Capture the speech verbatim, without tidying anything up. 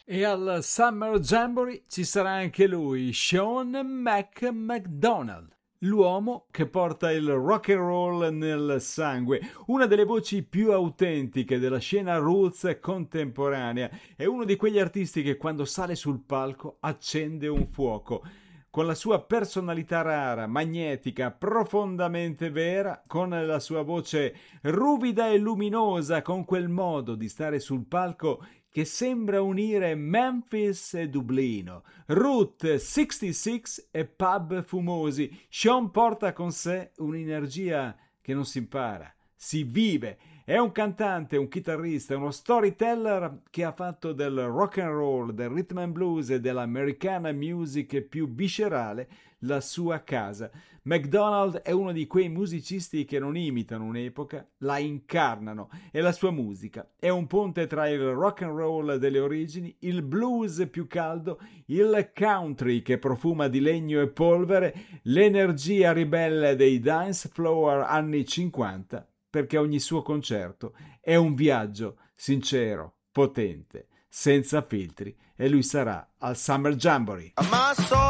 E al Summer Jamboree ci sarà anche lui, Sean Mac McDonald, l'uomo che porta il rock and roll nel sangue, una delle voci più autentiche della scena roots contemporanea. È uno di quegli artisti che quando sale sul palco accende un fuoco. Con la sua personalità rara, magnetica, profondamente vera, con la sua voce ruvida e luminosa, con quel modo di stare sul palco che sembra unire Memphis e Dublino, Route sessantasei e pub fumosi. Sean porta con sé un'energia che non si impara, si vive. È un cantante, un chitarrista, uno storyteller che ha fatto del rock and roll, del rhythm and blues e dell'americana music più viscerale la sua casa. McDonald è uno di quei musicisti che non imitano un'epoca, la incarnano, e la sua musica è un ponte tra il rock and roll delle origini, il blues più caldo, il country che profuma di legno e polvere, l'energia ribelle dei dance floor anni cinquanta, perché ogni suo concerto è un viaggio sincero, potente, senza filtri, e lui sarà al Summer Jamboree.